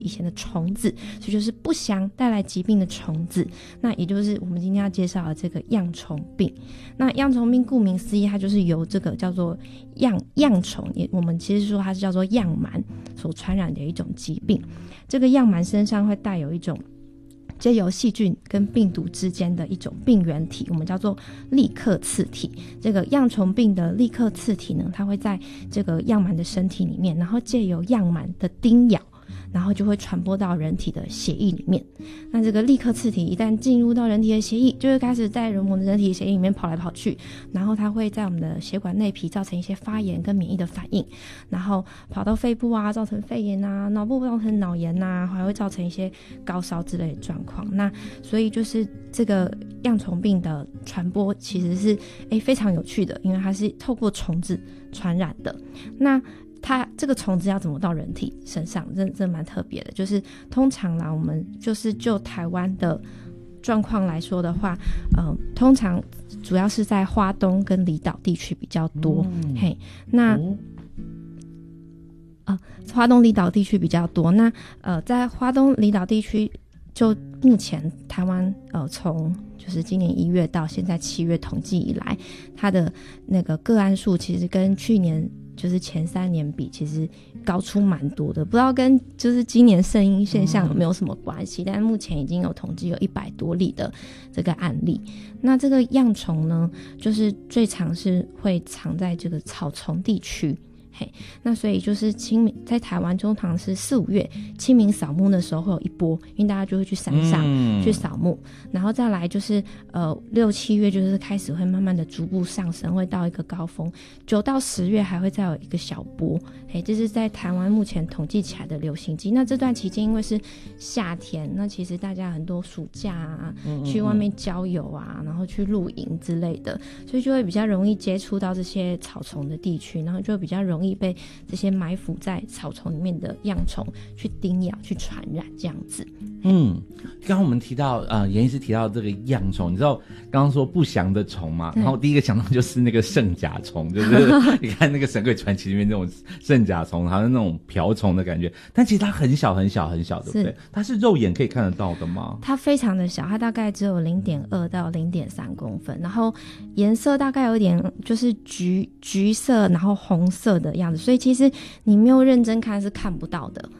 以前的虫子，所以就是不祥带来疾病的虫子，那也就是我们今天要介绍的这个恙虫病。那恙虫病顾名思义，它就是由这个叫做恙虫，我们其实说它是叫做恙螨所传染的一种疾病。这个恙螨身上会带有一种藉由细菌跟病毒之间的一种病原体，我们叫做利克次体。这个恙虫病的利克次体呢，它会在这个恙螨的身体里面，然后藉由恙螨的叮咬，然后就会传播到人体的血液里面。那这个利克次体一旦进入到人体的血液，就会开始在我们的人体的血液里面跑来跑去，然后它会在我们的血管内皮造成一些发炎跟免疫的反应，然后跑到肺部啊，造成肺炎啊，脑部造成脑炎啊，还会造成一些高烧之类的状况。那所以就是这个恙虫病的传播其实是非常有趣的，因为它是透过虫子传染的。那它这个虫子要怎么到人体身上，这蛮特别的。就是通常啦，我们就是就台湾的状况来说的话，通常主要是在花东跟离岛地区比较多。嘿，那花东离岛地区比较多。那在花东离岛地区，就目前台湾从就是今年1月到现在7月统计以来，它的那个个案数其实跟去年就是前3年比，其实高出蛮多的。不知道跟就是今年圣婴现象有没有什么关系，但是目前已经有统计有100多例的这个案例。那这个恙虫呢，就是最常是会藏在这个草丛地区。那所以就是清明在台湾通常是4、5月清明扫墓的时候会有一波，因为大家就会去山上去扫墓，然后再来就是6、7月就是开始会慢慢的逐步上升，会到一个高峰，9到10月还会再有一个小波。这是在台湾目前统计起来的流行季。那这段期间因为是夏天，那其实大家很多暑假啊去外面郊游啊，然后去露营之类的，所以就会比较容易接触到这些草丛的地区，然后就会比较容易被这些埋伏在草丛里面的恙虫去叮咬去传染这样子。 刚刚我们提到严医师提到这个恙虫，你知道刚刚说不祥的虫嘛，然后第一个想到就是那个圣甲虫，就是你看那个神鬼传奇里面那种圣甲虫，好像那种瓢虫的感觉，但其实它很小很小很小，对不对？它是肉眼可以看得到的吗？ 它非常的小，它大概只有0.2到0.3公分，然后颜色大概有点就是橘色然后红色的样子，所以其实你没有认真看是看不到的。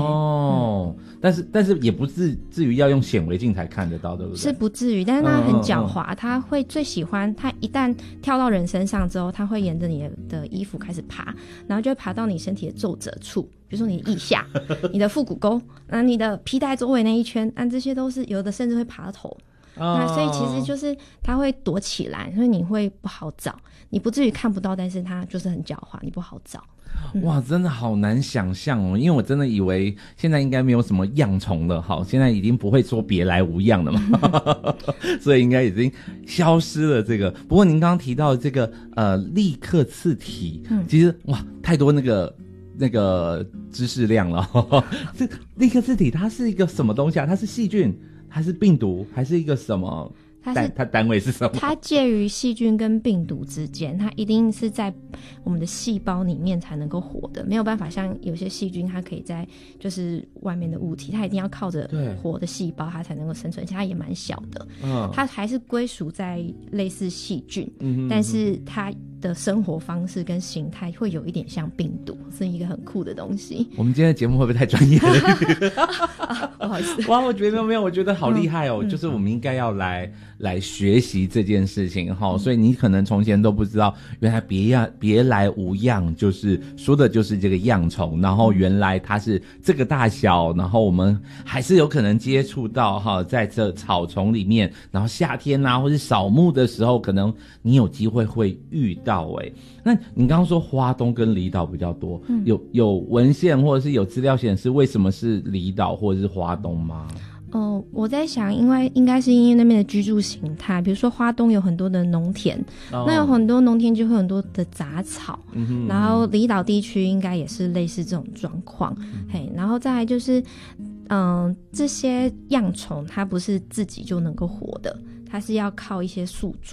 但是也不至于要用显微镜才看得到，对不对？ 是不至于，但是它很狡猾，它会最喜欢，它一旦跳到人身上之后，它会沿着你的衣服开始爬，然后就会爬到你身体的皱褶处，比如说你的腋下、你的腹股沟、你的皮带周围那一圈，这些都是有的，甚至会爬到头。那所以其实就是它会躲起来，所以你会不好找，你不至于看不到，但是它就是很狡猾，你不好找。 哇，真的好难想象哦！因为我真的以为现在应该没有什么恙虫了，好，现在已经不会说别来无恙了嘛，所以应该已经消失了这个。不过您刚刚提到这个利克次体，其实哇，太多那个知识量了。这利克次体它是一个什么东西啊？它是细菌，它是病毒，还是一个什么？它单位是什么？它介于细菌跟病毒之间，它一定是在我们的细胞里面才能够活的，没有办法像有些细菌它可以在就是外面的物体，它一定要靠着活的细胞它才能够生存，而且它也蛮小的，它还是归属在类似细菌，但是它的生活方式跟形态会有一点像病毒，是一个很酷的东西。 我们今天的节目会不会太专业了？ 不好意思。 哇，我觉得没有，我觉得好厉害哦！就是我们应该要来学习这件事情哈，所以你可能从前都不知道，原来别来无恙就是说的就是这个恙虫，然后原来它是这个大小，然后我们还是有可能接触到哈，在这草丛里面，然后夏天啊或是扫墓的时候，可能你有机会会遇到。那你刚刚说花东跟离岛比较多，有文献或者是有资料显示为什么是离岛或者是花东吗？ 我在想，应该是因为那边的居住形态，比如说花东有很多的农田，那有很多农田就会有很多的杂草，然后离岛地区应该也是类似这种状况，然后再来就是这些恙虫它不是自己就能够活的，它是要靠一些宿主。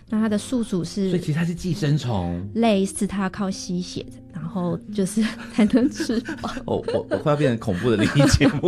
那它的宿主是， 所以其实它是寄生虫， 类似它要靠吸血的，然后就是才能吃饱。 我快要变成恐怖的灵异节目